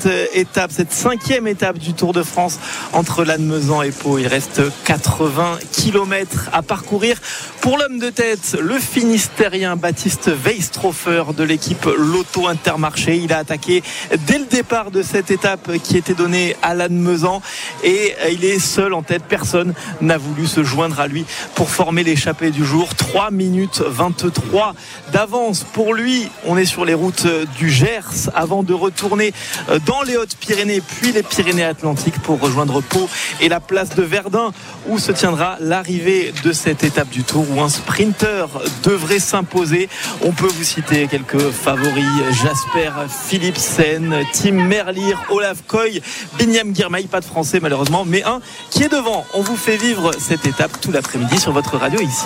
cette étape, cette 5e étape du Tour de France entre Lannemezan et Pau. Il reste 80 km à parcourir. Pour l'homme de tête, le Finistérien Baptiste Weistrofer de l'équipe Lotto Intermarché. Il a attaqué dès le départ de cette étape qui était donnée à Lannemezan et il est seul en tête. Personne n'a voulu se joindre à lui pour former l'échappée du jour. 3 minutes 23 d'avance pour lui. On est sur les routes du Gers avant de retourner dans les Hautes-Pyrénées puis les Pyrénées-Atlantiques pour rejoindre Pau et la place de Verdun où se tiendra l'arrivée de cette étape du Tour où un sprinter devrait s'imposer. On peut vous citer quelques favoris: Jasper Philipsen, Tim Merlier, Olaf Koy, Binyam Girmay, pas de français malheureusement, mais un qui est devant. On vous fait vivre cette étape tout l'après-midi sur votre radio ici.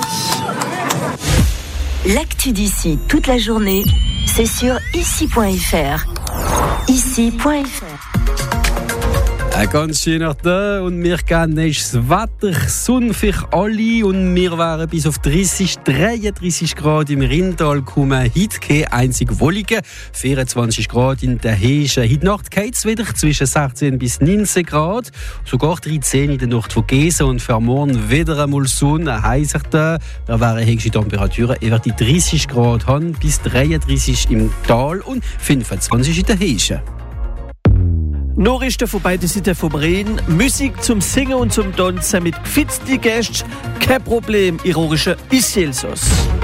L'actu d'ici toute la journée, c'est sur ici.fr. Ici.fr. Ein ganz schöner Tag und wir gehen nächstes Wetter, Sonne für alle und wir wären bis auf 33 Grad im Rheintal kommen. Heute keine einzige Wolke, 24 Grad in der Heschen. Heute Nacht geht es wieder zwischen 16 bis 19 Grad, sogar 13 in der Nacht von Gesa und für morgen wieder einmal Sonne, heißer Tag. Da wären höchste Temperaturen über die 30 Grad haben, bis 33 im Tal und 25 in der Heschen. Nachrichten von beiden Seiten vom Rhein, Musik zum Singen und zum Tanzen mit gefitzten Gästen, kein Problem, ironische Isselsos.